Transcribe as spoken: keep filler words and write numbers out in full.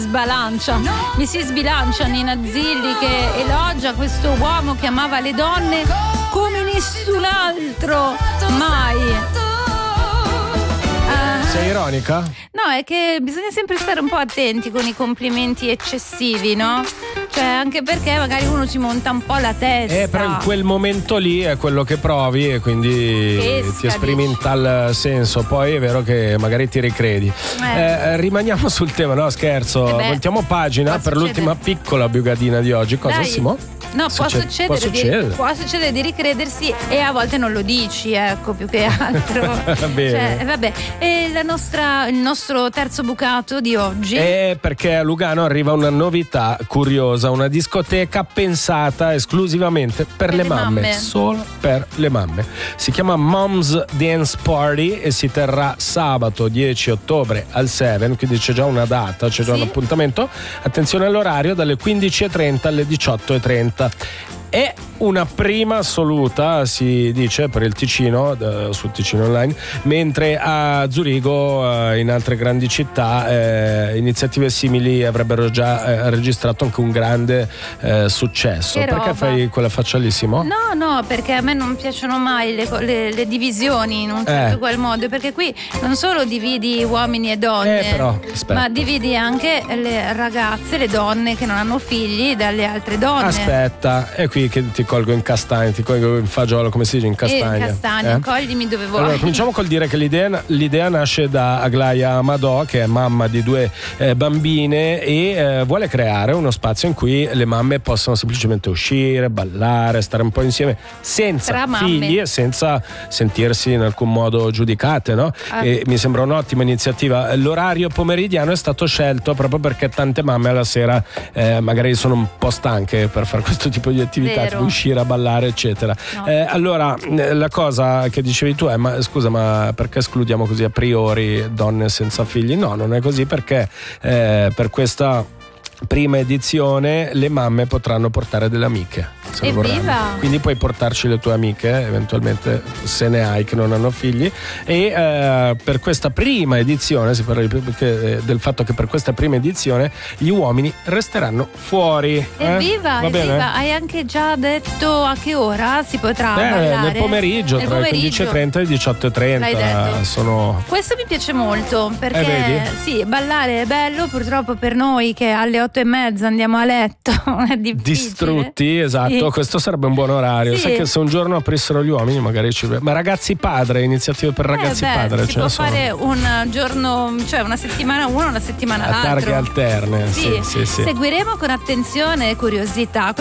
sbalancia, mi si sbilancia Nina Zilli che elogia questo uomo che amava le donne come nessun altro mai. Sei ironica? No, è che bisogna sempre stare un po' attenti con i complimenti eccessivi, no? Cioè, anche perché magari uno ci monta un po' la testa. Eh, però in quel momento lì è quello che provi e quindi Pesca, ti esprimi in tal senso. Poi è vero che magari ti ricredi. Eh. Eh, rimaniamo sul tema, no scherzo. Eh beh, voltiamo pagina per succedere. l'ultima piccola bugadina di oggi. Cosa, Dai. Simo? No, può Succede- succedere, può succedere. Di, può succedere di ricredersi e a volte non lo dici, ecco, più che altro. Bene. Cioè, vabbè. E la nostra, il nostro terzo bucato di oggi. È perché a Lugano arriva una novità curiosa, una discoteca pensata esclusivamente per, Per le, le mamme. mamme. Solo per le mamme. Si chiama Mom's Dance Party e si terrà sabato dieci ottobre al Seven, quindi c'è già una data, c'è già Sì. un appuntamento. Attenzione all'orario, dalle quindici e trenta alle diciotto e trenta. È una prima assoluta, si dice, per il Ticino, eh, sul Ticino Online, mentre a Zurigo, eh, in altre grandi città, eh, iniziative simili avrebbero già eh, registrato anche un grande eh, successo. Che Perché roba. fai quella faccia lì, Simo? No, no, perché a me non piacciono mai le, co- le- le divisioni in un certo Eh. qual modo, perché qui non solo dividi uomini e donne, Eh, però, aspetta. ma dividi anche le ragazze, le donne che non hanno figli dalle altre donne. Aspetta, è qui che ti colgo in castagna, ti colgo in fagiolo, come si dice, in E castagna. castagno, Eh? coglimi dove vuoi. Allora, cominciamo col dire che l'idea, l'idea nasce da Aglaia Amadò, che è mamma di due eh, bambine e eh, vuole creare uno spazio in cui le mamme possano semplicemente uscire, ballare, stare un po' insieme senza Tra mamme. figli e senza sentirsi in alcun modo giudicate, no? Ah. E mi sembra un'ottima iniziativa. L'orario pomeridiano è stato scelto proprio perché tante mamme alla sera eh, magari sono un po' stanche per fare questo tipo di attività, Vero. tipo uscire a ballare eccetera. No. Eh, allora eh, la cosa che dicevi tu è ma scusa ma perché escludiamo così a priori donne senza figli? No, non è così perché eh, per questa prima edizione le mamme potranno portare delle amiche se lo Evviva! vorranno. Quindi puoi portarci le tue amiche eventualmente se ne hai che non hanno figli e eh, per questa prima edizione si parla di, perché, eh, del fatto che per questa prima edizione gli uomini resteranno fuori. eh? Evviva, Va bene? evviva. Hai anche già detto a che ora si potrà Eh, ballare? nel pomeriggio Nel tra le quindici e trenta e le diciotto e trenta. L'hai detto. Sono Questo mi piace molto perché Eh, vedi? sì, ballare è bello, purtroppo per noi che alle otto e mezza andiamo a letto è difficile. distrutti, esatto. Sì. Questo sarebbe un buon orario. Sì. Sai che se un giorno aprissero gli uomini magari ci... Ma ragazzi padre, iniziative per ragazzi Eh beh, padre si ce può ne sono fare un giorno, cioè una settimana uno, una settimana a l'altro. targhe alterne. Sì. Sì, sì, sì. Seguiremo con attenzione e curiosità